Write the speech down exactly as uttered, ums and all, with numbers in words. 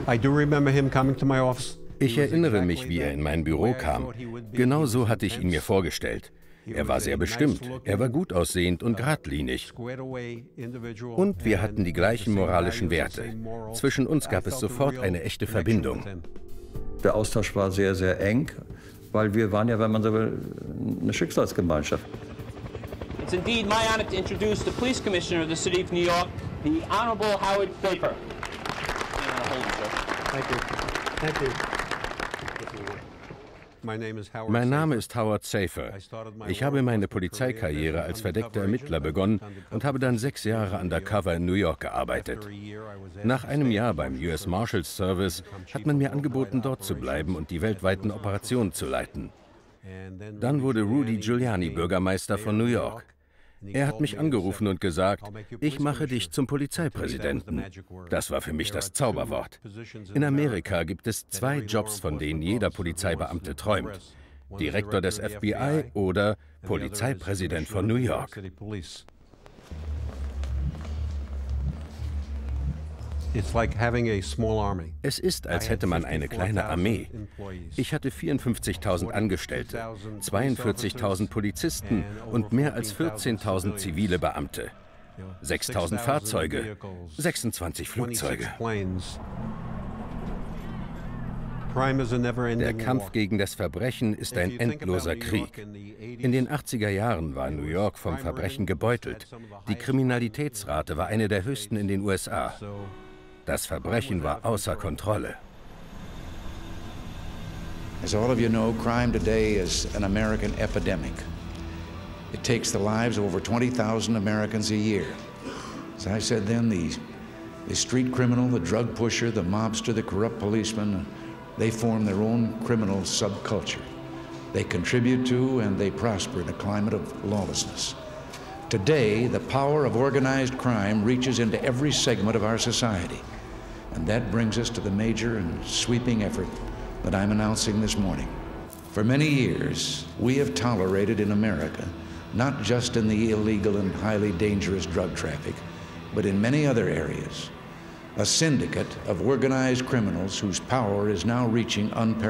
Ich erinnere mich, wie er in mein Büro kam. Genau so hatte ich ihn mir vorgestellt. Er war sehr bestimmt, er war gut aussehend und geradlinig. Und wir hatten die gleichen moralischen Werte. Zwischen uns gab es sofort eine echte Verbindung. Der Austausch war sehr, sehr eng, weil wir waren ja, wenn man so will, eine Schicksalsgemeinschaft. It's indeed my honor to introduce the Police Commissioner of the City of New York, the Honorable Howard Schaefer. Thank you. Thank you. Mein Name ist Howard Schaefer. Ich habe meine Polizeikarriere als verdeckter Ermittler begonnen und habe dann sechs Jahre undercover in New York gearbeitet. Nach einem Jahr beim U S Marshals Service hat man mir angeboten, dort zu bleiben und die weltweiten Operationen zu leiten. Dann wurde Rudy Giuliani Bürgermeister von New York. Er hat mich angerufen und gesagt, ich mache dich zum Polizeipräsidenten. Das war für mich das Zauberwort. In Amerika gibt es zwei Jobs, von denen jeder Polizeibeamte träumt. Direktor des F B I oder Polizeipräsident von New York. Es ist, als hätte man eine kleine Armee. Ich hatte vierundfünfzigtausend Angestellte, zweiundvierzigtausend Polizisten und mehr als vierzehntausend zivile Beamte, sechstausend Fahrzeuge, sechsundzwanzig Flugzeuge. Der Kampf gegen das Verbrechen ist ein endloser Krieg. In den achtziger Jahren war New York vom Verbrechen gebeutelt. Die Kriminalitätsrate war eine der höchsten in den U S A. Das Verbrechen war außer Kontrolle. As all of you know, crime today is an American epidemic. It takes the lives of over twenty thousand Americans a year. As I said then, the, the street criminal, the drug pusher, the mobster, the corrupt policeman, they form their own criminal subculture. They contribute to and they prosper in a climate of lawlessness. Today, the power of organized crime reaches into every segment of our society. And that brings us to the major and sweeping effort that I'm announcing this morning. For many years, we have tolerated in America, not just in the illegal and highly dangerous drug traffic, but in many other areas, a syndicate of organized criminals whose power is now reaching unparalleled